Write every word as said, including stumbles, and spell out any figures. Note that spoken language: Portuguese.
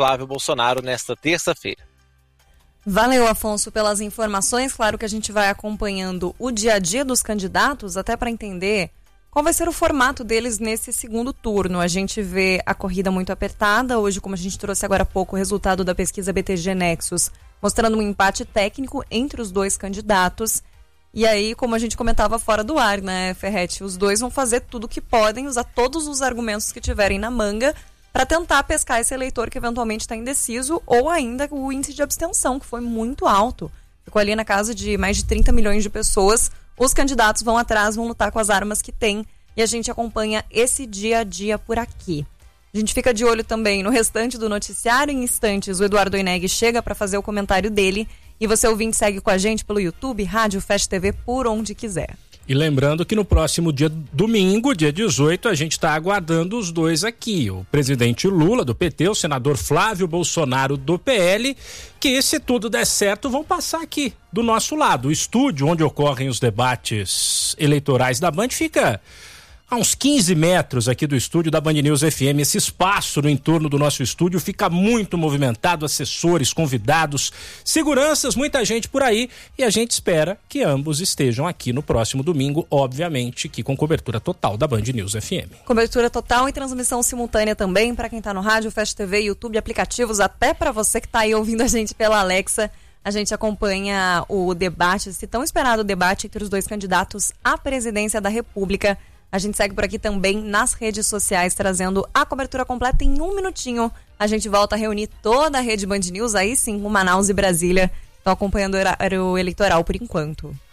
Flávio Bolsonaro nesta terça-feira. Valeu, Afonso, pelas informações. Claro que a gente vai acompanhando o dia a dia dos candidatos, até para entender qual vai ser o formato deles nesse segundo turno. A gente vê a corrida muito apertada. Hoje, como a gente trouxe agora há pouco, o resultado da pesquisa B T G Nexus, mostrando um empate técnico entre os dois candidatos. E aí, como a gente comentava fora do ar, né, Ferretti? Os dois vão fazer tudo o que podem, usar todos os argumentos que tiverem na manga para tentar pescar esse eleitor que eventualmente está indeciso, ou ainda o índice de abstenção, que foi muito alto. Ficou ali na casa de mais de trinta milhões de pessoas. Os candidatos vão atrás, vão lutar com as armas que têm, e a gente acompanha esse dia a dia por aqui. A gente fica de olho também no restante do noticiário. Em instantes, o Eduardo Oineg chega para fazer o comentário dele, e você, ouvinte, segue com a gente pelo YouTube, Rádio Fast T V, por onde quiser. E lembrando que no próximo dia domingo, dia dezoito, a gente está aguardando os dois aqui, o presidente Lula do P T, o senador Flávio Bolsonaro do P L, que, se tudo der certo, vão passar aqui do nosso lado. O estúdio onde ocorrem os debates eleitorais da Band fica a uns quinze metros aqui do estúdio da Band News F M. Esse espaço no entorno do nosso estúdio fica muito movimentado, assessores, convidados, seguranças, muita gente por aí, e a gente espera que ambos estejam aqui no próximo domingo, obviamente que com cobertura total da Band News F M. Cobertura total e transmissão simultânea também para quem está no rádio, Fast T V, YouTube, aplicativos, até para você que está aí ouvindo a gente pela Alexa. A gente acompanha o debate, esse tão esperado debate entre os dois candidatos à presidência da República. A gente segue por aqui também nas redes sociais, trazendo a cobertura completa em um minutinho. A gente volta a reunir toda a rede Band News, aí sim, com Manaus e Brasília. Estão acompanhando o horário eleitoral por enquanto.